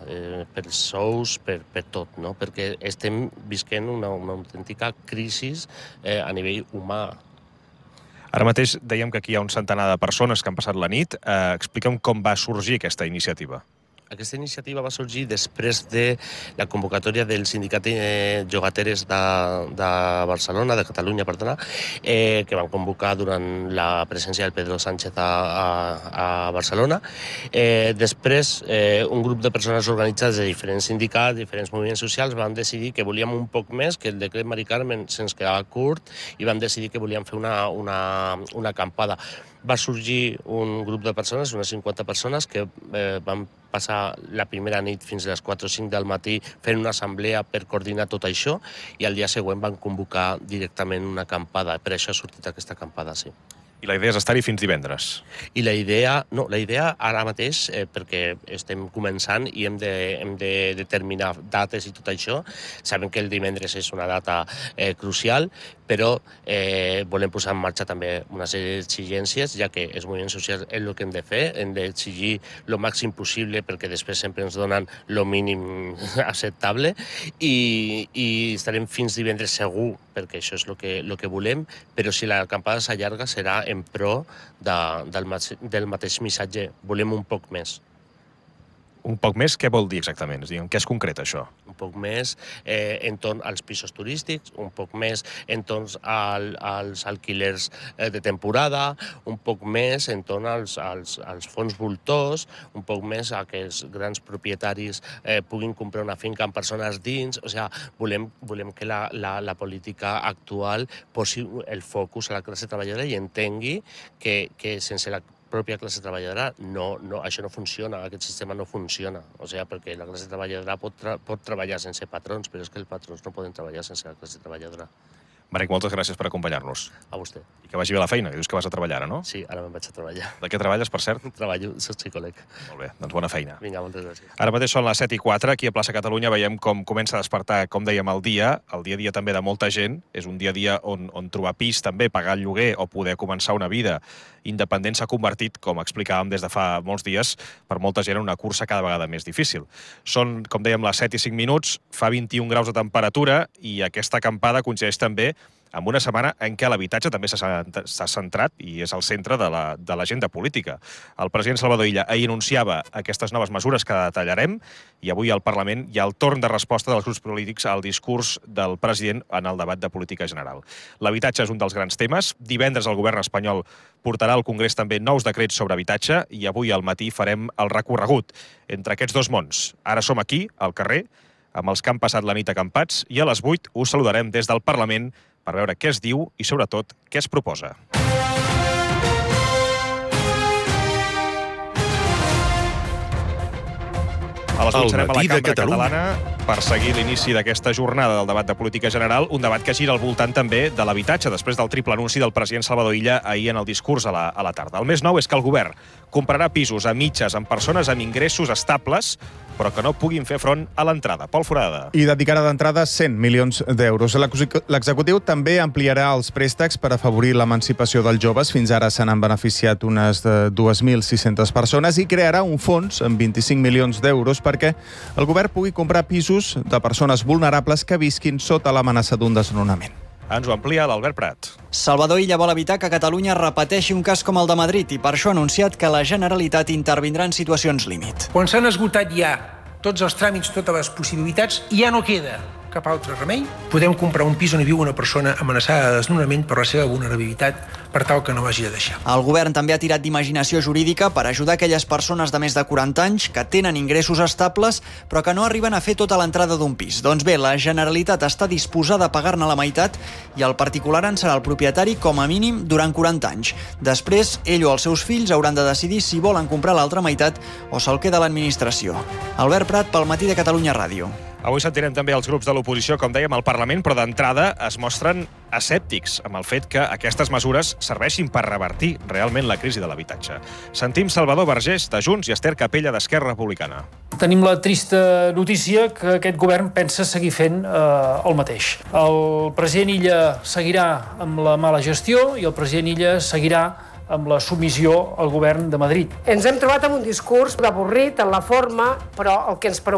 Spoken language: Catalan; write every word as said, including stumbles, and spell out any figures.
eh, pels sous, per, per tot, no? Perquè estem visquent una, una autèntica crisi eh, a nivell humà. Ara mateix dèiem que aquí hi ha un centenar de persones que han passat la nit. Eh, explica'm com va sorgir aquesta iniciativa. Aquesta iniciativa va sorgir després de la convocatòria del Sindicat de Llogateres de, de Barcelona, de Catalunya, perdona, eh, que van convocar durant la presència del Pedro Sánchez a, a, a Barcelona. Eh, després, eh, un grup de persones organitzades de diferents sindicats, diferents moviments socials, van decidir que volíem un poc més, que el decret Mari Carmen se'ns quedava curt, i van decidir que volíem fer una, una, una acampada. Va sorgir un grup de persones, unes cinquanta persones, que eh, van passar la primera nit fins a les quatre o cinc del matí fent una assemblea per coordinar tot això, i al dia següent van convocar directament una acampada. Per això ha sortit aquesta acampada, sí. I la idea és estar-hi fins divendres. I la idea, no, la idea ara mateix, eh, perquè estem començant i hem de, hem de determinar dates i tot això, sabem que el divendres és una data eh, crucial, però eh, volem posar en marxa també una sèrie d'exigències, ja que els moviments socials és el que hem de fer, hem d'exigir el màxim possible perquè després sempre ens donen el mínim acceptable, i, i estarem fins divendres segur, perquè això és el que, el que volem, però si l'acampada s'allarga serà en pro de, del, del mateix missatge. Volem un poc més. Un poc més, què vol dir exactament? És a dir, en què es concreta això? Un poc més eh, entorn als pisos turístics, un poc més entorn al, als alquilers eh, de temporada, un poc més entorn als, als, als fons voltors, un poc més a que els grans propietaris eh, puguin comprar una finca amb persones dins. O sigui, volem, volem que la, la, la política actual posi el focus a la classe treballadora i entengui que, que sense la pròpia classe treballadora, no, no, això no funciona, aquest sistema no funciona. O sigui, perquè la classe treballadora pot, tra pot treballar sense patrons, però és que els patrons no poden treballar sense la classe treballadora. Marc, moltes gràcies per acompanyar-nos. A vostè. I que vagi bé la feina, que dius que vas a treballar ara, no? Sí, ara me'n vaig a treballar. De què treballes, per cert? Treballo, soc psicòleg. Molt bé, doncs bona feina. Vinga, moltes gràcies. Ara mateix són les set i quatre, aquí a Plaça Catalunya veiem com comença a despertar, com dèiem, el dia, el dia a dia també de molta gent. És un dia a dia on, on trobar pis també, pagar el lloguer o poder començar una vida independent s'ha convertit, com explicàvem des de fa molts dies, per molta gent en una cursa cada vegada més difícil. Són, com dèiem, les set i cinc minuts, fa vint-i-un graus de temperatura i aquesta acampada coincideix també amb una setmana en què l'habitatge també s'ha centrat i és al centre de la, de l'agenda política. El president Salvador Illa ahir anunciava aquestes noves mesures que detallarem i avui al Parlament hi ha el torn de resposta dels grups polítics al discurs del president en el debat de política general. L'habitatge és un dels grans temes. Divendres el govern espanyol portarà al Congrés també nous decrets sobre habitatge i avui al matí farem el recorregut entre aquests dos mons. Ara som aquí, al carrer, amb els que han passat la nit acampats i a les vuit us saludarem des del Parlament per veure què es diu i, sobretot, què es proposa. A les vuit serem a la Cambra Catalana per seguir l'inici d'aquesta jornada del debat de política general, un debat que gira al voltant també de l'habitatge, després del triple anunci del president Salvador Illa ahir en el discurs a la, a la tarda. El més nou és que el govern comprarà pisos a mitges amb persones amb ingressos estables, però que no puguin fer front a l'entrada. Pol Forada. I dedicarà d'entrada cent milions d'euros. L'executiu també ampliarà els préstecs per afavorir l'emancipació dels joves. Fins ara se n'han beneficiat unes dues mil sis-centes persones i crearà un fons amb vint-i-cinc milions d'euros perquè el govern pugui comprar pisos de persones vulnerables que visquin sota l'amenaça d'un desnonament. Ens ho amplia l'Albert Prat. Salvador Illa vol evitar que Catalunya repeteixi un cas com el de Madrid i per això ha anunciat que la Generalitat intervindrà en situacions límit. Quan s'han esgotat ja tots els tràmits, totes les possibilitats, ja no queda cap altre remei. Podem comprar un pis on hi viu una persona amenaçada de desnonament per la seva vulnerabilitat per tal que no vagi a deixar. El govern també ha tirat d'imaginació jurídica per ajudar aquelles persones de més de quaranta anys que tenen ingressos estables però que no arriben a fer tota l'entrada d'un pis. Doncs bé, la Generalitat està disposada a pagar-ne la meitat i el particular en serà el propietari com a mínim durant quaranta anys. Després, ell o els seus fills hauran de decidir si volen comprar l'altra meitat o se'l queda l'administració. Albert Prat, pel Matí de Catalunya Ràdio. Avui sentirem també els grups de l'oposició, com dèiem, al Parlament, però d'entrada es mostren escèptics amb el fet que aquestes mesures serveixin per revertir realment la crisi de l'habitatge. Sentim Salvador Vergés, de Junts, i Esther Capella, d'Esquerra Republicana. Tenim la trista notícia que aquest govern pensa seguir fent eh, el mateix. El president Illa seguirà amb la mala gestió i el president Illa seguirà amb la submissió al govern de Madrid. Ens hem trobat amb un discurs avorrit en la forma, però el que ens preocupa